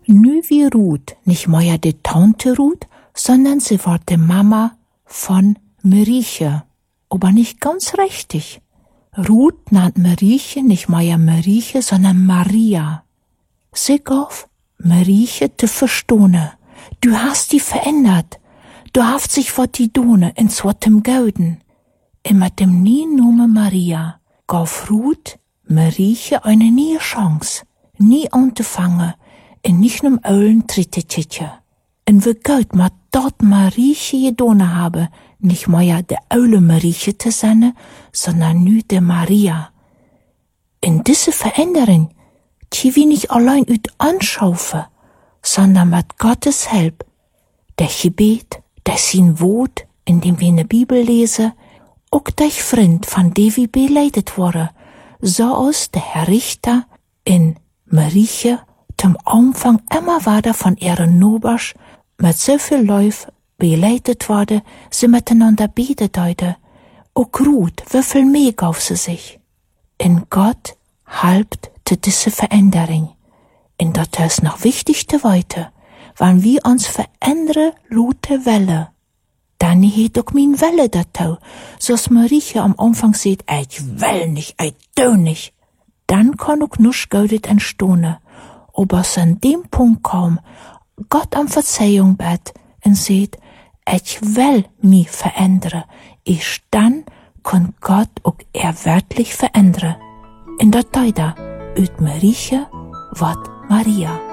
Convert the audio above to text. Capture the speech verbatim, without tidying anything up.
Nu wie Ruth, nicht mehr die Tante Ruth, sondern sie war die Mama von Marieche, aber nicht ganz richtig. Ruth nannt Marieche nicht mehr Marieche, sondern Maria. Sie gab Marieche zu verstehen. Du hast die verändert. Du hast sich vor die Done in zweitem Gauden. Und mit dem neuen Namen Maria gab Ruth Marieche eine neue Chance, nie anzufangen, und nicht nur Eulen Trittetjetje. Und wie Gott mit dort Marieche gedonen habe, nicht mehr de Eule Marieche zu sein, sondern nu de Maria. In diese Veränderung, die wir nicht allein ut anschaufen, sondern mit Gottes Hilfe, der Gebet, der sein Wort, in dem wir in der Bibel lesen, auch der Freund, von dem wir beleidigt wurden, so aus der Herr Richter in Marieche zum Anfang immer weiter von ihren Nobasch mit so viel Läuf beleidigt wurde, sie miteinander betet heute. Auch Ruth, wie viel mehr gab sie sich? In Gott halbt zu diese Veränderung. Und das ist noch wichtigste weiter, wenn wir uns verändern, lute Welle. Dann heet auch mein Welle dazu, so's Marieche am Anfang sieht, ich will nicht, ich tu nicht. Dann kann auch nusch Gaudet entstehen. Aber es an dem Punkt kam, Gott um Verzeihung bet und sieht, ich will mich verändern. Ich dann kann Gott auch er wirklich verändern. In der Teida, ut Marieche, wat Maria.